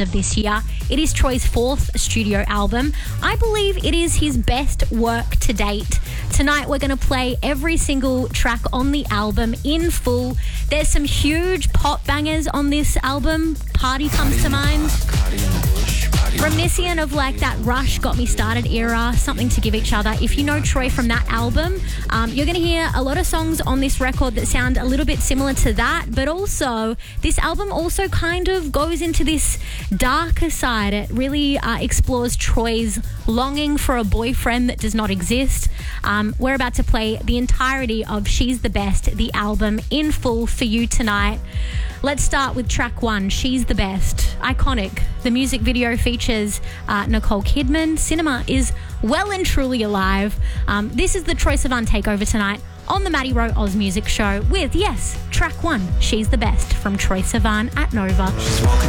of this year. It is Troy's 4th studio album. I believe it is his best work to date. Tonight we're going to play every single track on the album in full. There's some huge pop bangers on this album. Party comes to mind. Reminiscent of like that Rush Got Me Started era, Something to Give Each Other. If you know Troy from that album, you're going to hear a lot of songs on this record that sound a little bit similar to that, but also this album also kind of goes into this darker side. It really explores Troy's longing for a boyfriend that does not exist. We're about to play the entirety of She's the Best, the album, in full for you tonight. Let's start with track 1, She's the Best. Iconic. The music video features Nicole Kidman. Cinema is well and truly alive. This is the Troye Sivan takeover tonight on the Maddie Rowe Oz Music Show with, yes, track 1, She's the Best from Troye Sivan at Nova.